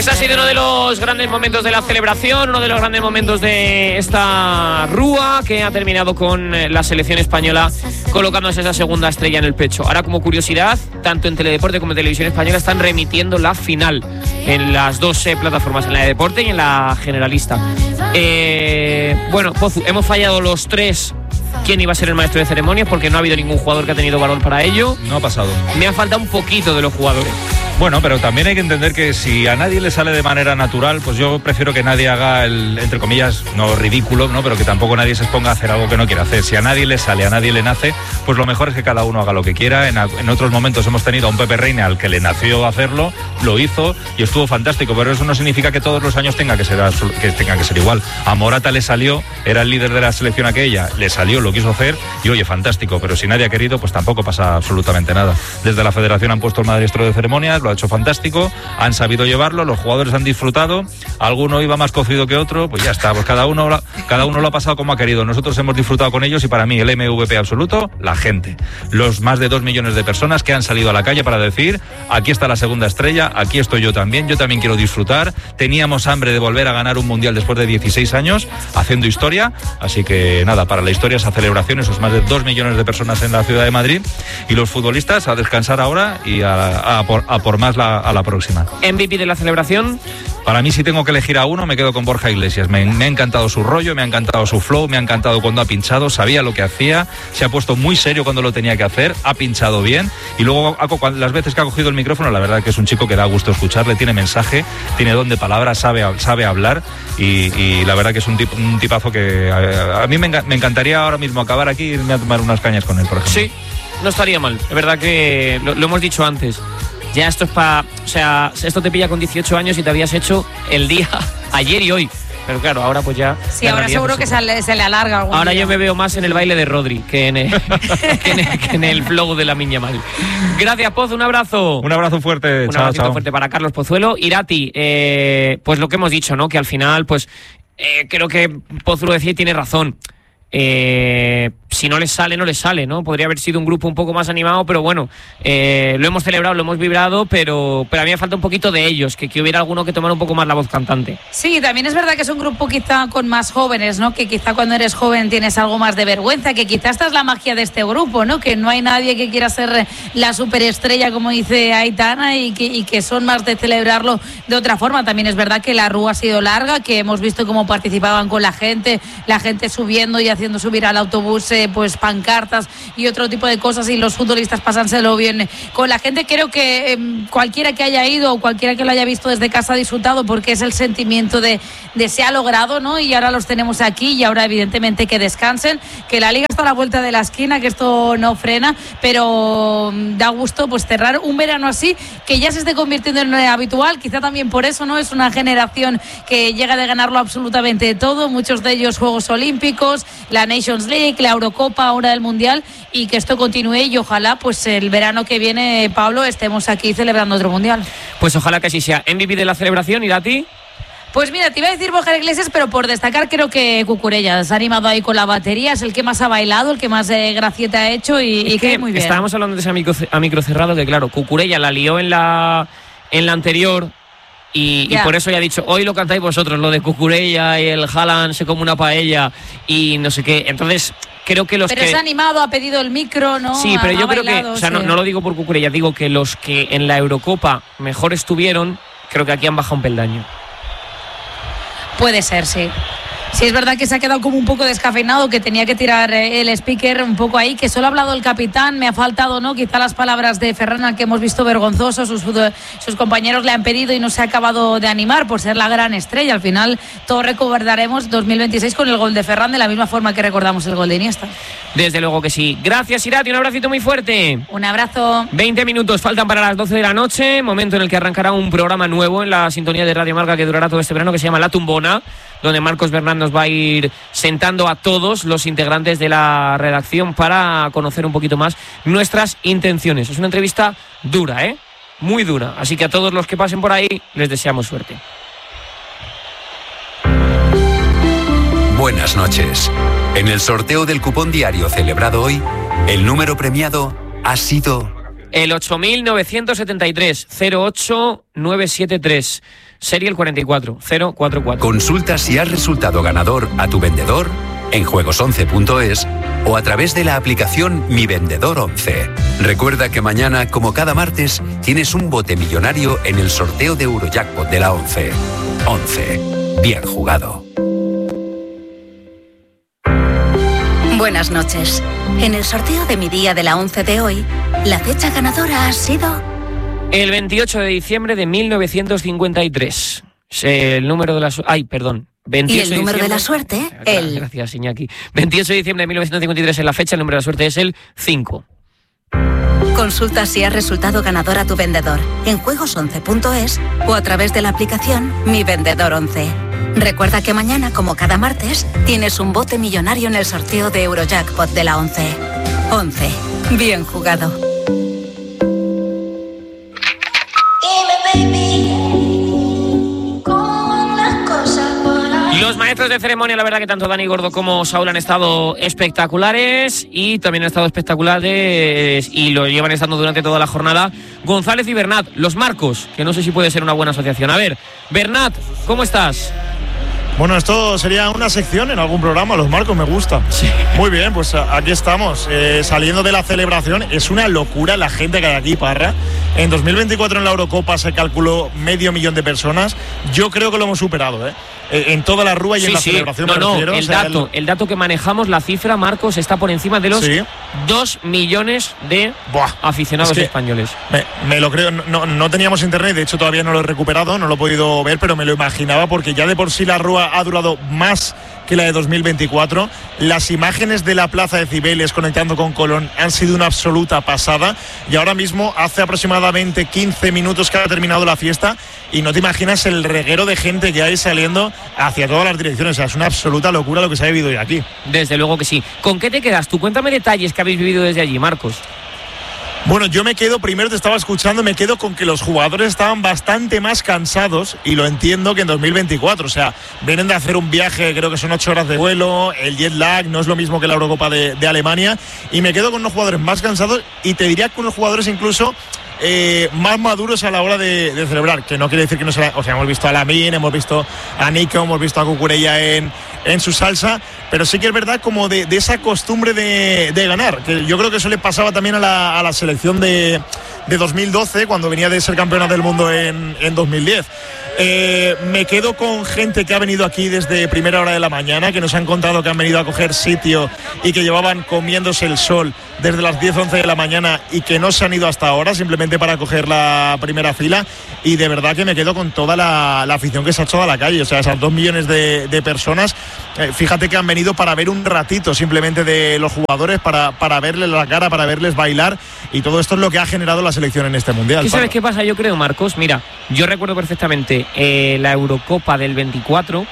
Pues ha sido uno de los grandes momentos de la celebración, uno de los grandes momentos de esta rúa que ha terminado con la selección española colocándose esa segunda estrella en el pecho. Ahora, como curiosidad, tanto en Teledeporte como en Televisión Española están remitiendo la final en las dos plataformas, en la de Deporte y en la Generalista. Bueno, Pozu, hemos fallado los tres quién iba a ser el maestro de ceremonias porque no ha habido ningún jugador que ha tenido valor para ello. No ha pasado. Me ha faltado un poquito de los jugadores. Bueno, pero también hay que entender que si a nadie le sale de manera natural, pues yo prefiero que nadie haga el, entre comillas, no ridículo, ¿no? Pero que tampoco nadie se exponga a hacer algo que no quiere hacer. Si a nadie le sale, a nadie le nace, pues lo mejor es que cada uno haga lo que quiera. En otros momentos hemos tenido a un Pepe Reina al que le nació hacerlo, lo hizo y estuvo fantástico, pero eso no significa que todos los años tenga que ser igual. A Morata le salió, era el líder de la selección aquella, le salió, lo quiso hacer y oye, fantástico, pero si nadie ha querido, pues tampoco pasa absolutamente nada. Desde la federación han puesto el maestro de ceremonias, lo ha hecho fantástico, han sabido llevarlo, los jugadores han disfrutado, alguno iba más cocido que otro, pues ya está, pues cada uno lo ha pasado como ha querido. Nosotros hemos disfrutado con ellos y para mí el MVP absoluto, la gente, los más de 2 millones de personas que han salido a la calle para decir, aquí está la segunda estrella, aquí estoy yo también quiero disfrutar, teníamos hambre de volver a ganar un mundial después de 16 años, haciendo historia, así que nada, para la historia esa celebración, esos más de 2 millones de personas en la ciudad de Madrid y los futbolistas a descansar ahora y a por más a la próxima. MVP de la celebración. Para mí, si tengo que elegir a uno, me quedo con Borja Iglesias. Me ha encantado su rollo, me ha encantado su flow, me ha encantado cuando ha pinchado, sabía lo que hacía, se ha puesto muy serio cuando lo tenía que hacer, ha pinchado bien y luego las veces que ha cogido el micrófono, la verdad que es un chico que da gusto escucharle, tiene mensaje, tiene don de palabras, sabe hablar y la verdad que es un tipazo que a mí me encantaría ahora mismo acabar aquí y irme a tomar unas cañas con él, por ejemplo. Sí, no estaría mal. Es verdad que lo hemos dicho antes. Ya esto es esto te pilla con 18 años y te habías hecho el día ayer y hoy. Pero claro, ahora pues ya... Sí, ahora seguro que se le alarga algún ahora día. Yo me veo más en el baile de Rodri que en el flow de Lamine Yamal. Gracias, Pozo, un abrazo. Un abrazo fuerte. Un abrazo fuerte para Carlos Pozuelo. Irati, pues lo que hemos dicho, ¿no? Que al final, pues creo que Pozo lo decía y tiene razón. Si no les sale, no les sale, ¿no? Podría haber sido un grupo un poco más animado, pero bueno, lo hemos celebrado, lo hemos vibrado, pero a mí me falta un poquito de ellos, que hubiera alguno que tomara un poco más la voz cantante. Sí, también es verdad que es un grupo quizá con más jóvenes, ¿no? Que quizá cuando eres joven tienes algo más de vergüenza, que quizá esta es la magia de este grupo, ¿no? Que no hay nadie que quiera ser la superestrella, como dice Aitana, y que son más de celebrarlo de otra forma. También es verdad que la rúa ha sido larga, que hemos visto cómo participaban con la gente subiendo y haciendo subir al autobús pues pancartas y otro tipo de cosas y los futbolistas pasándoselo bien con la gente. Creo que cualquiera que haya ido o cualquiera que lo haya visto desde casa ha disfrutado porque es el sentimiento de se ha logrado, ¿no? Y ahora los tenemos aquí y ahora evidentemente que descansen, que la liga está a la vuelta de la esquina, que esto no frena, pero da gusto pues cerrar un verano así que ya se esté convirtiendo en habitual, quizá también por eso, ¿no? Es una generación que llega de ganarlo absolutamente todo, muchos de ellos Juegos Olímpicos, la Nations League, la Eurocopa, ahora del Mundial, y que esto continúe y ojalá pues el verano que viene, Pablo, estemos aquí celebrando otro Mundial. Pues ojalá que así sea. MVP de la celebración, Irati. Pues mira, te iba a decir Borja Iglesias, pero por destacar creo que Cucurella se ha animado ahí con la batería, es el que más ha bailado, el que más gracieta ha hecho y que muy bien. Estábamos hablando de ese a micro cerrado, que claro, Cucurella la lió en la anterior. Y por eso ya he dicho, hoy lo cantáis vosotros, lo de Cucurella y el Haaland se come una paella y no sé qué. Entonces, creo que pero se ha animado, ha pedido el micro, ¿no? Sí, pero yo creo bailado, que, o sea, no lo digo por Cucurella, digo que los que en la Eurocopa mejor estuvieron, creo que aquí han bajado un peldaño. Puede ser, sí. Sí, es verdad que se ha quedado como un poco descafeinado, que tenía que tirar el speaker un poco ahí, que solo ha hablado el capitán, me ha faltado, ¿no? Quizá las palabras de Ferran, al que hemos visto vergonzoso, sus compañeros le han pedido y no se ha acabado de animar por ser la gran estrella. Al final todos recordaremos 2026 con el gol de Ferran de la misma forma que recordamos el gol de Iniesta. Desde luego que sí. Gracias, Irati, un abracito muy fuerte. Un abrazo. 20 minutos faltan para las 12 de la noche, momento en el que arrancará un programa nuevo en la sintonía de Radio Marca que durará todo este verano, que se llama La Tumbona, donde Marcos Bernat nos va a ir sentando a todos los integrantes de la redacción para conocer un poquito más nuestras intenciones. Es una entrevista dura, muy dura, así que a todos los que pasen por ahí les deseamos suerte. Buenas noches. En el sorteo del cupón diario celebrado hoy, el número premiado ha sido... El 8.973 08973. Serial 44044. Consulta si has resultado ganador a tu vendedor en juegos11.es o a través de la aplicación Mi Vendedor 11. Recuerda que mañana, como cada martes, tienes un bote millonario en el sorteo de Eurojackpot de la 11. 11. Bien jugado. Buenas noches. En el sorteo de mi día de la 11 de hoy, la fecha ganadora ha sido... El 28 de diciembre de 1953. El número de la... Ay, perdón. 28 y el número de la suerte, el... Gracias, Iñaki. 28 de diciembre de 1953 es la fecha, el número de la suerte es el 5. Consulta si has resultado ganador a tu vendedor en juegos11.es o a través de la aplicación Mi Vendedor 11. Recuerda que mañana, como cada martes, tienes un bote millonario en el sorteo de Eurojackpot de la 11. 11. Bien jugado. Los maestros de ceremonia, la verdad que tanto Dani Gordo como Saúl han estado espectaculares y también han estado espectaculares y lo llevan estando durante toda la jornada González y Bernat, los Marcos, que no sé si puede ser una buena asociación. A ver, Bernat, ¿cómo estás? Bueno, esto sería una sección en algún programa, los Marcos, me gusta. Sí. Muy bien, pues aquí estamos, saliendo de la celebración. Es una locura la gente que hay aquí, Parra. En 2024 en la Eurocopa se calculó 500.000 de personas. Yo creo que lo hemos superado, en toda la rúa y en la celebración. El dato que manejamos, la cifra, Marcos, está por encima de los 2 millones de aficionados españoles. Me lo creo, no teníamos internet, de hecho todavía no lo he recuperado, no lo he podido ver, pero me lo imaginaba porque ya de por sí la rúa ha durado más que la de 2024. Las imágenes de la plaza de Cibeles conectando con Colón han sido una absoluta pasada y ahora mismo hace aproximadamente 15 minutos que ha terminado la fiesta y no te imaginas el reguero de gente que hay saliendo hacia todas las direcciones. O sea, es una absoluta locura lo que se ha vivido hoy aquí. Desde luego que sí. ¿Con qué te quedas tú? Cuéntame detalles que habéis vivido desde allí, Marcos. Bueno, yo me quedo, primero te estaba escuchando, me quedo con que los jugadores estaban bastante más cansados y lo entiendo que en 2024, o sea, vienen de hacer un viaje, creo que son 8 horas de vuelo, el jet lag no es lo mismo que la Eurocopa de Alemania y me quedo con unos jugadores más cansados y te diría con unos jugadores incluso más maduros a la hora de celebrar, que no quiere decir que no se o sea, hemos visto a Lamine, hemos visto a Nico, hemos visto a Cucurella en su salsa, pero sí que es verdad como de esa costumbre de ganar, que yo creo que eso le pasaba también a la selección de 2012 cuando venía de ser campeona del mundo en 2010. Me quedo con gente que ha venido aquí desde primera hora de la mañana, que nos han contado que han venido a coger sitio y que llevaban comiéndose el sol desde las 10-11 de la mañana y que no se han ido hasta ahora simplemente para coger la primera fila, y de verdad que me quedo con toda la afición que se ha hecho a la calle, o sea, esas 2 millones de personas, fíjate que han venido para ver un ratito simplemente de los jugadores, para verles la cara, para verles bailar, y todo esto es lo que ha generado la selección en este Mundial. ¿Y sabes qué pasa? Yo creo, Marcos, mira, yo recuerdo perfectamente la Eurocopa del 24,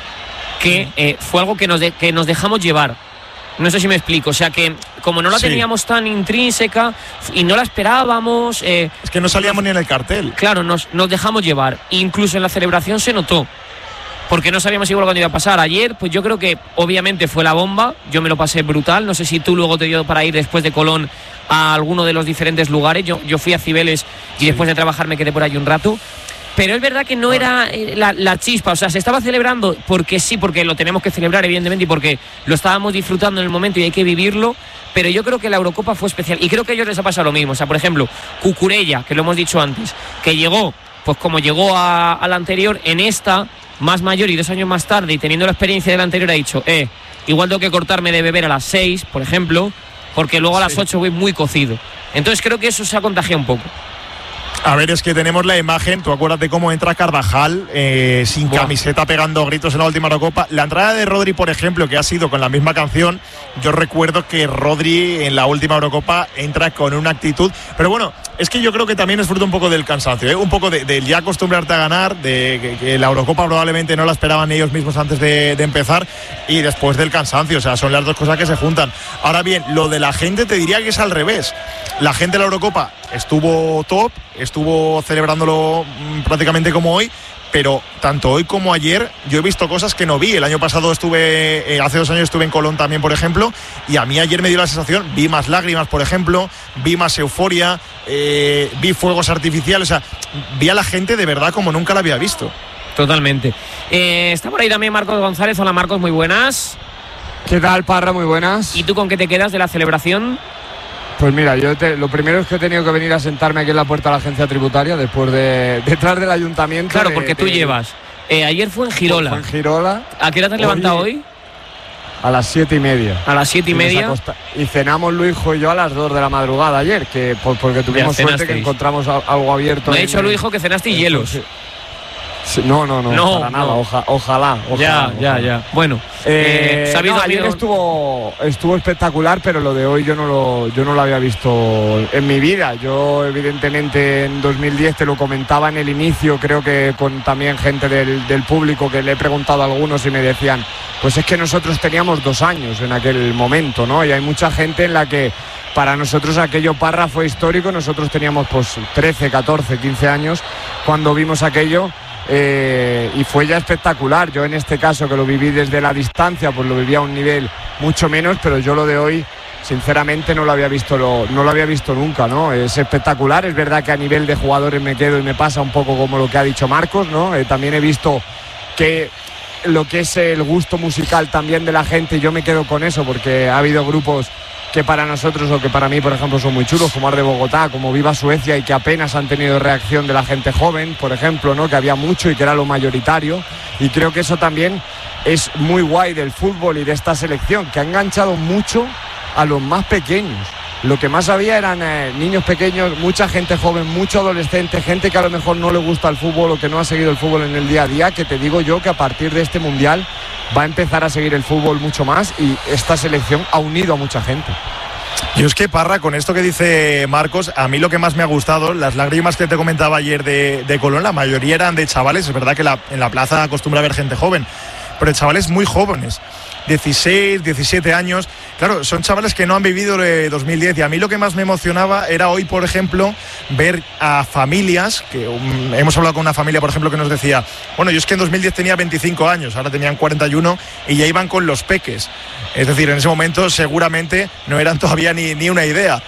que fue algo que nos dejamos llevar. No sé si me explico, o sea que como no la teníamos tan intrínseca y no la esperábamos... es que no salíamos ni en el cartel. Claro, nos dejamos llevar, incluso en la celebración se notó, porque no sabíamos igual cuándo iba a pasar. Ayer, pues yo creo que obviamente fue la bomba, yo me lo pasé brutal, no sé si tú luego te dio para ir después de Colón a alguno de los diferentes lugares, yo fui a Cibeles y después de trabajar me quedé por ahí un rato. Pero es verdad que no era la chispa, o sea, se estaba celebrando porque sí, porque lo tenemos que celebrar, evidentemente, y porque lo estábamos disfrutando en el momento y hay que vivirlo, pero yo creo que la Eurocopa fue especial y creo que a ellos les ha pasado lo mismo. O sea, por ejemplo, Cucurella, que lo hemos dicho antes, que llegó, pues como llegó a la anterior, en esta, más mayor y 2 años más tarde, y teniendo la experiencia de la anterior, ha dicho, igual tengo que cortarme de beber a las 6, por ejemplo, porque luego a las 8 voy muy cocido. Entonces creo que eso se ha contagiado un poco. A ver, es que tenemos la imagen, tú acuérdate cómo entra Carvajal sin camiseta, pegando gritos en la última Eurocopa. La entrada de Rodri, por ejemplo, que ha sido con la misma canción, yo recuerdo que Rodri en la última Eurocopa entra con una actitud, pero bueno, es que yo creo que también es fruto un poco del cansancio, un poco de ya acostumbrarte a ganar, de que la Eurocopa probablemente no la esperaban ellos mismos antes de empezar, y después del cansancio, o sea, son las dos cosas que se juntan. Ahora bien, lo de la gente te diría que es al revés. La gente de la Eurocopa estuvo top, estuvo celebrándolo prácticamente como hoy, pero tanto hoy como ayer yo he visto cosas que no vi. El año pasado hace 2 años estuve en Colón también, por ejemplo, y a mí ayer me dio la sensación, vi más lágrimas, por ejemplo, vi más euforia, vi fuegos artificiales, o sea, vi a la gente de verdad como nunca la había visto. Totalmente. Está por ahí también Marcos González. Hola Marcos, muy buenas. ¿Qué tal, Parra? Muy buenas. ¿Y tú con qué te quedas de la celebración? Pues mira, lo primero es que he tenido que venir a sentarme aquí en la puerta de la agencia tributaria detrás del ayuntamiento. Claro, porque tú llevas. Ayer fue en Girola. Fue en Girola. ¿A qué hora te has levantado hoy? A las 7:30. A las 7:30. Y cenamos Luis y yo a las 2 de la madrugada ayer, porque tuvimos suerte que encontramos algo abierto. Me ha dicho Luis que cenaste hielos. No, para nada, ojalá. Ya. Bueno, ayer estuvo espectacular, pero lo de hoy yo no lo había visto en mi vida. Yo evidentemente en 2010 te lo comentaba en el inicio, creo que con también gente del público, que le he preguntado a algunos y me decían, pues es que nosotros teníamos 2 años en aquel momento, ¿no? Y hay mucha gente en la que para nosotros aquello, Parra, fue histórico. Nosotros teníamos pues 13, 14, 15 años cuando vimos aquello. Y fue ya espectacular. Yo en este caso, que lo viví desde la distancia, pues lo viví a un nivel mucho menos, pero yo lo de hoy sinceramente no lo había visto nunca, ¿no? Es espectacular. Es verdad que a nivel de jugadores me quedo y me pasa un poco como lo que ha dicho Marcos, ¿no? También he visto que lo que es el gusto musical también de la gente, yo me quedo con eso, porque ha habido grupos que para nosotros, o que para mí, por ejemplo, son muy chulos, como Ar de Bogotá, como Viva Suecia, y que apenas han tenido reacción de la gente joven, por ejemplo, ¿no? Que había mucho y que era lo mayoritario. Y creo que eso también es muy guay del fútbol y de esta selección, que ha enganchado mucho a los más pequeños. Lo que más había eran niños pequeños, mucha gente joven, mucho adolescente, gente que a lo mejor no le gusta el fútbol o que no ha seguido el fútbol en el día a día, que te digo yo que a partir de este Mundial va a empezar a seguir el fútbol mucho más, y esta selección ha unido a mucha gente. Yo es que, Parra, con esto que dice Marcos, a mí lo que más me ha gustado, las lágrimas que te comentaba ayer de Colón, la mayoría eran de chavales. Es verdad que en la plaza acostumbra a haber gente joven, pero de chavales muy jóvenes, 16, 17 años. Claro, son chavales que no han vivido 2010, y a mí lo que más me emocionaba era hoy, por ejemplo, ver a familias, que hemos hablado con una familia, por ejemplo, que nos decía, bueno, yo es que en 2010 tenía 25 años, ahora tenían 41 y ya iban con los peques. Es decir, en ese momento seguramente no eran todavía ni una idea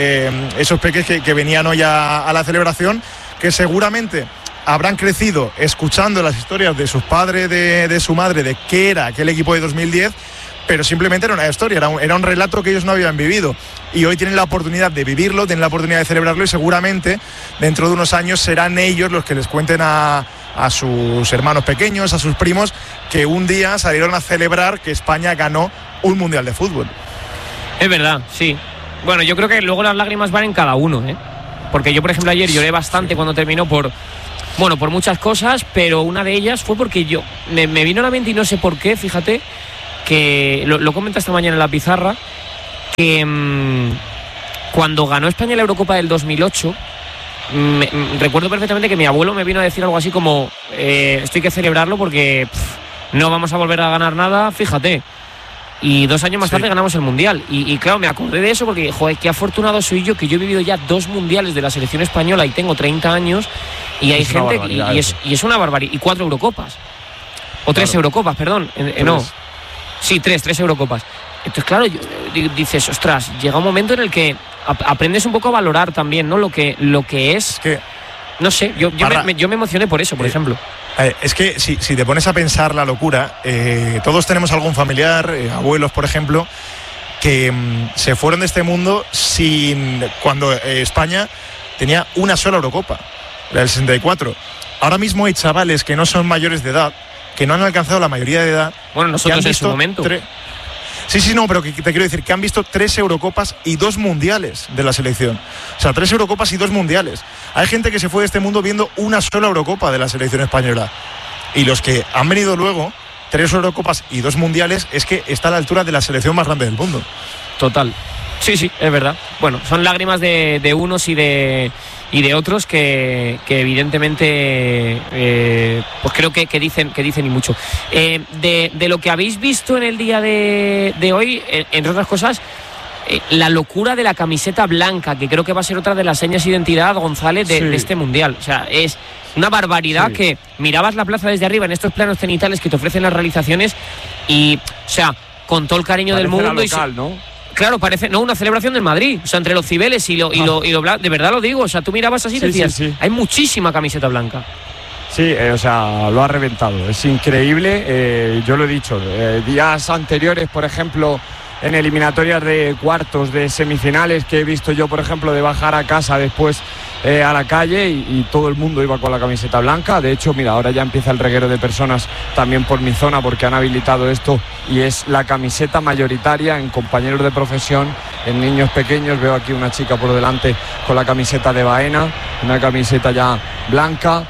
esos peques que venían hoy a la celebración, que seguramente habrán crecido escuchando las historias de sus padres, de su madre, de qué era aquel equipo de 2010, pero simplemente era una historia, era un relato que ellos no habían vivido, y hoy tienen la oportunidad de vivirlo, tienen la oportunidad de celebrarlo, y seguramente dentro de unos años serán ellos los que les cuenten a sus hermanos pequeños, a sus primos, que un día salieron a celebrar que España ganó un Mundial de Fútbol. Es verdad, sí. Bueno, yo creo que luego las lágrimas van en cada uno, porque yo, por ejemplo, ayer lloré bastante cuando terminó por muchas cosas, pero una de ellas fue porque yo me vino a la mente, y no sé por qué, fíjate, que lo comenta esta mañana en la pizarra, que cuando ganó España la Eurocopa del 2008, recuerdo perfectamente que mi abuelo me vino a decir algo así como, esto hay que celebrarlo porque no vamos a volver a ganar nada, fíjate. Y 2 años más tarde ganamos el Mundial. Y claro, me acordé de eso porque, joder, qué afortunado soy yo, que yo he vivido ya 2 mundiales de la selección española y tengo 30 años, y hay gente, y es una barbaridad. Y 4 Eurocopas. O 3 Eurocopas, perdón. No. Sí, 3 Eurocopas. Entonces, claro, dices, ostras, llega un momento en el que aprendes un poco a valorar también, ¿no? Lo que es. Que, no sé, yo me emocioné por eso, por ejemplo. Es que si te pones a pensar la locura, todos tenemos algún familiar, abuelos, por ejemplo, que se fueron de este mundo cuando España tenía una sola Eurocopa, la del 64. Ahora mismo hay chavales que no son mayores de edad, que no han alcanzado la mayoría de edad. Bueno, nosotros en su momento. Sí, no, pero que te quiero decir que han visto 3 Eurocopas y 2 mundiales de la selección. O sea, 3 Eurocopas y 2 mundiales. Hay gente que se fue de este mundo viendo una sola Eurocopa de la selección española. Y los que han venido luego, 3 Eurocopas y 2 mundiales, es que está a la altura de la selección más grande del mundo. Total. Sí, es verdad. Bueno, son lágrimas de unos y de otros que evidentemente pues creo que dicen y mucho. De lo que habéis visto en el día de hoy, entre otras cosas, la locura de la camiseta blanca, que creo que va a ser otra de las señas de identidad, González, de este Mundial. O sea, es una barbaridad que mirabas la plaza desde arriba en estos planos cenitales que te ofrecen las realizaciones y, o sea, con todo el cariño parece del mundo. Local, ¿no? Claro, parece una celebración del Madrid. O sea, entre los Cibeles y lo blanco. De verdad lo digo. O sea, tú mirabas así y decías, hay muchísima camiseta blanca. Sí, o sea, lo ha reventado. Es increíble. Yo lo he dicho. Días anteriores, por ejemplo, en eliminatorias de cuartos, de semifinales, que he visto yo, por ejemplo, de bajar a casa después a la calle y todo el mundo iba con la camiseta blanca. De hecho, mira, ahora ya empieza el reguero de personas también por mi zona porque han habilitado esto y es la camiseta mayoritaria en compañeros de profesión, en niños pequeños. Veo aquí una chica por delante con la camiseta de Baena, una camiseta ya blanca.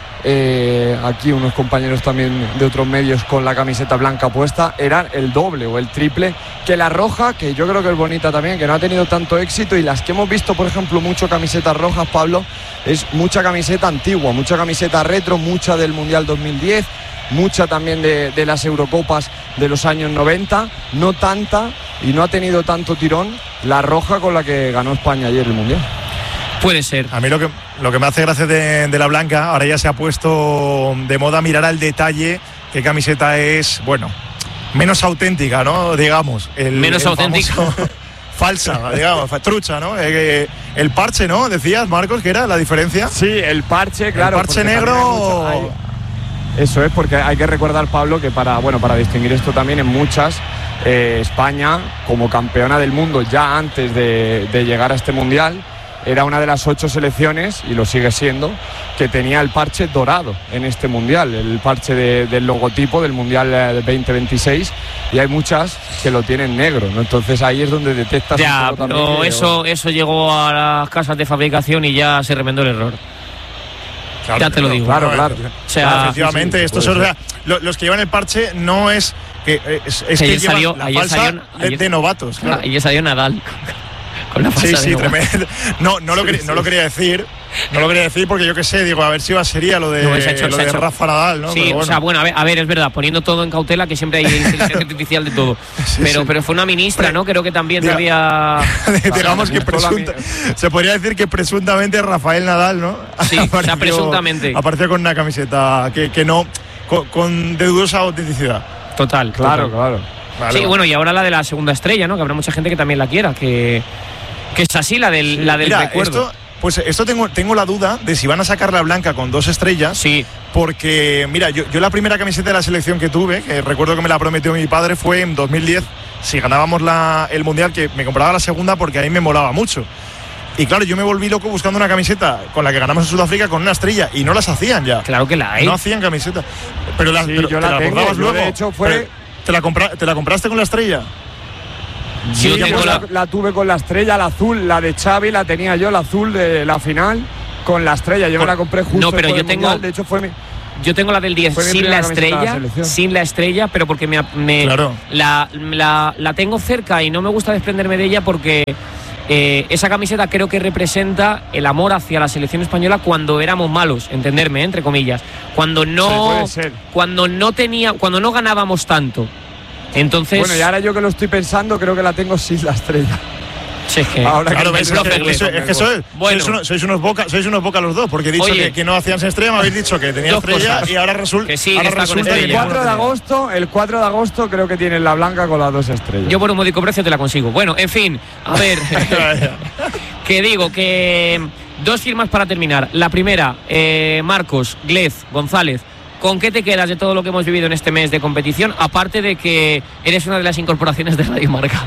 Aquí unos compañeros también de otros medios con la camiseta blanca puesta. Era el doble o el triple que la roja, que yo creo que es bonita también, que no ha tenido tanto éxito. Y las que hemos visto, por ejemplo, mucho camisetas rojas, Pablo, es mucha camiseta antigua, mucha camiseta retro, mucha del Mundial 2010, mucha también de las Eurocopas de los años 90, no tanta y no ha tenido tanto tirón la roja con la que ganó España ayer el Mundial. Puede ser. A mí lo que me hace gracia de la blanca, ahora ya se ha puesto de moda mirar al detalle qué camiseta es, bueno, menos auténtica, ¿no? Digamos. Menos auténtica. Falsa, digamos, trucha, ¿no? El parche, ¿no? Decías, Marcos, ¿qué era la diferencia? Sí, el parche, claro. El parche negro. Eso es, porque hay que recordar, Pablo, que para distinguir esto también en muchas, España, como campeona del mundo ya antes de llegar a este Mundial, era una de las 8 selecciones, y lo sigue siendo, que tenía el parche dorado en este Mundial, el parche del logotipo del Mundial 2026, y hay muchas que lo tienen negro, ¿no? Entonces ahí es donde detectas ya, un poco pero también eso llegó a las casas de fabricación y ya se remendó el error. Claro, ya te lo digo. Claro. O sea, efectivamente, sí, estos son, o sea, los que llevan el parche no es que que salió, llevan la falsa de novatos. Claro. Ayer salió Nadal con la falsa de tremendo. No lo quería decir. No lo quería decir porque yo qué sé, digo, a ver si sería lo de, de Rafa Nadal, ¿no? Sí, bueno. O sea, bueno, a ver, es verdad, poniendo todo en cautela, que siempre hay inteligencia artificial de todo. Pero fue una ministra, ¿no? Creo que también había... Digamos que se podría decir que presuntamente Rafael Nadal, ¿no? Sí, o sea, presuntamente. Apareció con una camiseta que no, con de dudosa autenticidad. Total. Claro. Vale, sí, bueno, y ahora la de la segunda estrella, ¿no? Que habrá mucha gente que también la quiera, que es así, la del recuerdo. Esto tengo la duda de si van a sacar la blanca con 2 estrellas. Sí. Porque, mira, yo la primera camiseta de la selección que tuve, que recuerdo que me la prometió mi padre, fue en 2010. Si ganábamos el Mundial, que me compraba la segunda porque a mí me molaba mucho. Y claro, yo me volví loco buscando una camiseta con la que ganamos en Sudáfrica con una estrella. Y no las hacían ya. Claro que la hay. No hacían camiseta. Pero yo la comprabas luego. De hecho, ¿Te la compraste con la estrella? Sí, la tuve con la estrella, la azul, la de Xavi la tenía yo, la azul de la final, con la estrella. Yo me la compré justo. No, pero yo tengo. Mundial. De hecho, yo tengo la del 10 sin la estrella, pero porque claro. la tengo cerca y no me gusta desprenderme de ella porque esa camiseta creo que representa el amor hacia la selección española cuando éramos malos, entenderme, entre comillas, cuando no ganábamos tanto. Entonces, bueno, y ahora yo que lo estoy pensando, creo que la tengo sin la estrella. Sí, es que, ahora claro, es que sois unos boca los dos, porque he dicho que no hacían sin estrella, me habéis dicho que tenía estrella cosas. Y ahora resulta que el 4 de agosto creo que tienen la blanca con las 2 estrellas. Yo por un módico precio te la consigo. Bueno, en fin, a ver, que digo que 2 firmas para terminar. La primera, Marcos, Glez, González. ¿Con qué te quedas de todo lo que hemos vivido en este mes de competición? Aparte de que eres una de las incorporaciones de Radio Marca.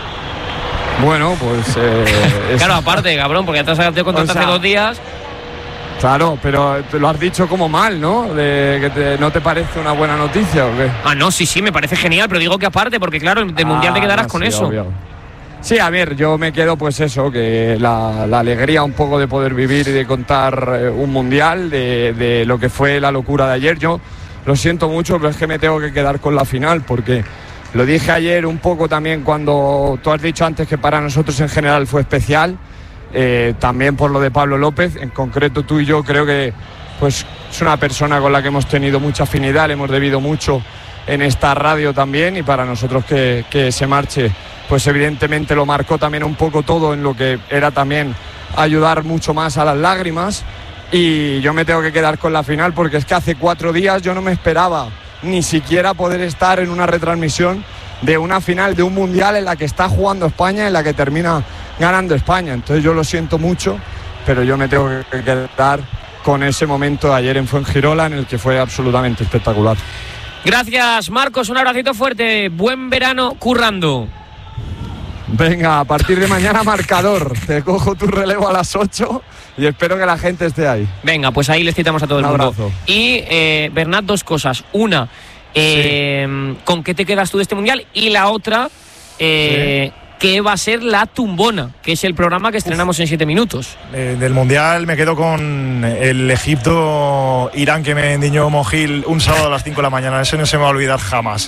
Bueno, pues... claro, aparte, cabrón, porque ya te contaste hace 2 días. Claro, pero te lo has dicho como mal, ¿no? ¿No te parece una buena noticia o qué? Ah, no, sí, me parece genial, pero digo que aparte, porque claro, del Mundial te quedarás con eso. Obvio. Sí, a ver, yo me quedo pues eso, que la alegría un poco de poder vivir y de contar un Mundial, de lo que fue la locura de ayer. Yo lo siento mucho, pero es que me tengo que quedar con la final, porque lo dije ayer un poco también cuando tú has dicho antes que para nosotros en general fue especial, también por lo de Pablo López, en concreto tú y yo creo que pues es una persona con la que hemos tenido mucha afinidad, le hemos debido mucho en esta radio también, y para nosotros que se marche, pues evidentemente lo marcó también un poco todo en lo que era también ayudar mucho más a las lágrimas. Y yo me tengo que quedar con la final, porque es que hace 4 días yo no me esperaba ni siquiera poder estar en una retransmisión de una final de un mundial en la que está jugando España, en la que termina ganando España. Entonces yo lo siento mucho, pero yo me tengo que quedar con ese momento de ayer en Fuengirola, en el que fue absolutamente espectacular. Gracias, Marcos, un abracito fuerte, buen verano currando. Venga, a partir de mañana marcador, te cojo tu relevo a las 8 y espero que la gente esté ahí. Venga, pues ahí les citamos a todo el mundo. Abrazo. Y Bernat, 2 cosas. Una, ¿con qué te quedas tú de este mundial? Y la otra, ¿qué va a ser La Tumbona? Que es el programa que estrenamos en 7 minutos. Del mundial me quedo con el Egipto-Irán que me endiñó Mogil un sábado a las 5 de la mañana. Eso no se me va a olvidar jamás.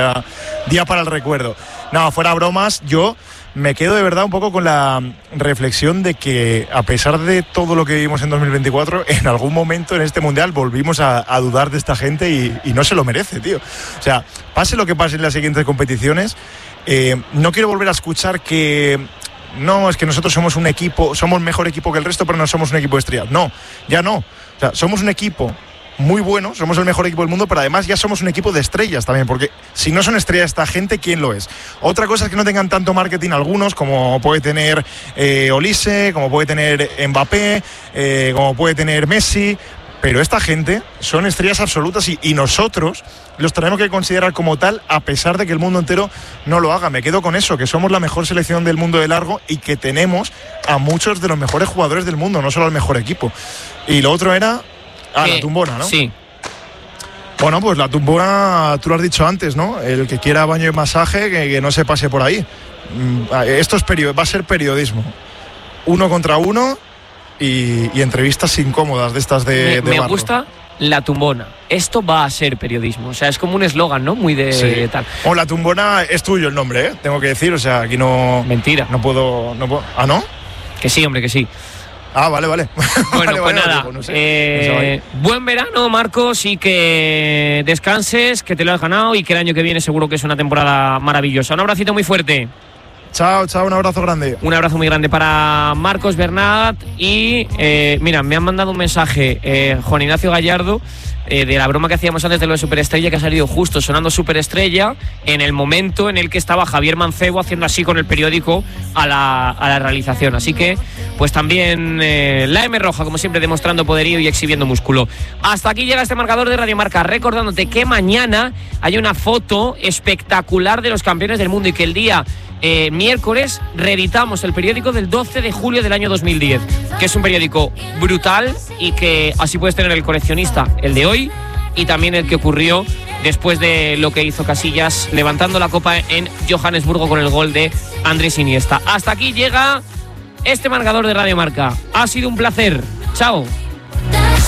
Día para el recuerdo. No, fuera bromas, yo me quedo de verdad un poco con la reflexión de que, a pesar de todo lo que vivimos en 2024, en algún momento en este mundial volvimos a dudar de esta gente y no se lo merece, tío. O sea, pase lo que pase en las siguientes competiciones, no quiero volver a escuchar que no, es que nosotros somos un equipo, somos mejor equipo que el resto, pero no somos un equipo de estrellas. No, ya no. O sea, somos un equipo muy bueno, somos el mejor equipo del mundo, pero además ya somos un equipo de estrellas también, porque si no son estrellas esta gente, ¿quién lo es? Otra cosa es que no tengan tanto marketing algunos, como puede tener Olise, como puede tener Mbappé, como puede tener Messi, pero esta gente son estrellas absolutas y nosotros los tenemos que considerar como tal, a pesar de que el mundo entero no lo haga. Me quedo con eso, que somos la mejor selección del mundo de largo y que tenemos a muchos de los mejores jugadores del mundo, no solo al mejor equipo. Y lo otro era la tumbona, ¿no? Sí. Bueno, pues la tumbona, tú lo has dicho antes, ¿no? El que quiera baño y masaje, que no se pase por ahí. Esto va a ser periodismo. 1 contra 1 y entrevistas incómodas de estas de Me barro. gusta la tumbona. Esto va a ser periodismo. O sea, es como un eslogan, ¿no? Muy de tal. O la tumbona es tuyo el nombre, ¿eh? Tengo que decir, o sea, aquí no... Mentira. No puedo... ¿Ah, no? Que sí, hombre, que sí. Ah, vale. Bueno, vale, pues nada. Digo, no sé. Buen verano, Marcos, y que descanses, que te lo has ganado y que el año que viene seguro que es una temporada maravillosa. Un abracito muy fuerte. Chao, un abrazo grande. Un abrazo muy grande para Marcos Bernat. Y mira, me han mandado un mensaje Juan Ignacio Gallardo de la broma que hacíamos antes de lo de Superestrella, que ha salido justo sonando Superestrella en el momento en el que estaba Javier Mancebo haciendo así con el periódico a la realización. Así que pues también la M roja, como siempre, demostrando poderío y exhibiendo músculo. Hasta aquí llega este marcador de Radio Marca, recordándote que mañana hay una foto espectacular de los campeones del mundo y que el día miércoles reeditamos el periódico del 12 de julio del año 2010, que es un periódico brutal y que así puedes tener el coleccionista, el de hoy, y también el que ocurrió después de lo que hizo Casillas levantando la copa en Johannesburgo con el gol de Andrés Iniesta. Hasta aquí llega este marcador de Radio Marca. Ha sido un placer. Chao.